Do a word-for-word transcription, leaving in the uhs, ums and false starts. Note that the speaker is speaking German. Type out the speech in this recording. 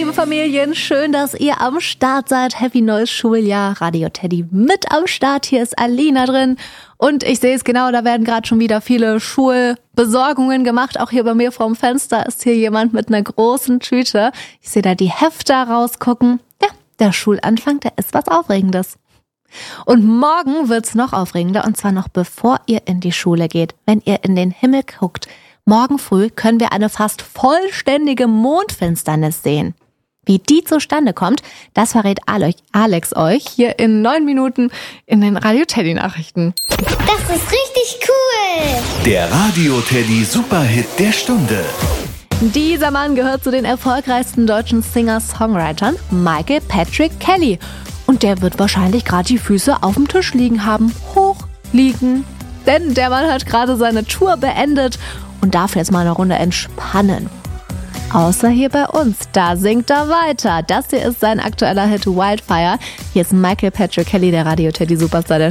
liebe Familien, schön, dass ihr am Start seid. Happy neues Schuljahr. Radio Teddy mit am Start. Hier ist Alina drin. Und ich sehe es genau, da werden gerade schon wieder viele Schulbesorgungen gemacht. Auch hier bei mir vorm Fenster ist hier jemand mit einer großen Tüte. Ich sehe da die Hefte rausgucken. Ja, der Schulanfang, der ist was Aufregendes. Und morgen wird's noch aufregender, und zwar noch bevor ihr in die Schule geht. Wenn ihr in den Himmel guckt, morgen früh können wir eine fast vollständige Mondfinsternis sehen. Wie die zustande kommt, das verrät Alex euch hier in neun Minuten in den Radio Teddy Nachrichten. Das ist richtig cool! Der Radio Teddy Superhit der Stunde. Dieser Mann gehört zu den erfolgreichsten deutschen Singer-Songwritern, Michael Patrick Kelly. Und der wird wahrscheinlich gerade die Füße auf dem Tisch liegen haben, hoch liegen. Denn der Mann hat gerade seine Tour beendet und darf jetzt mal eine Runde entspannen. Außer hier bei uns, da singt er weiter. Das hier ist sein aktueller Hit Wildfire. Hier ist Michael Patrick Kelly, der Radio Teddy Superstar der